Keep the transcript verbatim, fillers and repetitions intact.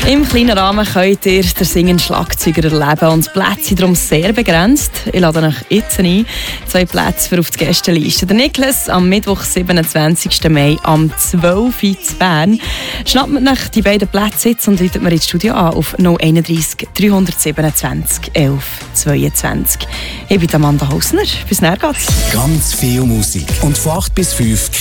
Im kleinen Rahmen könnt ihr den singenden Schlagzeuger erleben und die Plätze sind darum sehr begrenzt. Ich lade euch jetzt ein. Zwei Plätze für auf die Gästeliste. Der Niklas am Mittwoch, siebenundzwanzigsten Mai um zwölf Uhr in Bern. Schnappt mir euch die beiden Plätze jetzt und läutet mir ins Studio an auf null eins drei drei siebenundzwanzig elf zweiundzwanzig. Ich bin Amanda Hausner. Bis näher geht's. Ganz viel Musik. Und von acht bis fünf